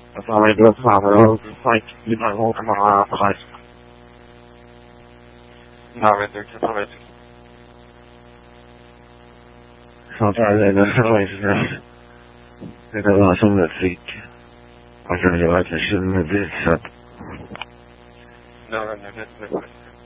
فما يقدر يفهم فايت يبقى هو كمان خايف. نعم يدرك فطبعا خايف إذا ما سمعت فيك عشان جوات الشم بالسد. نعم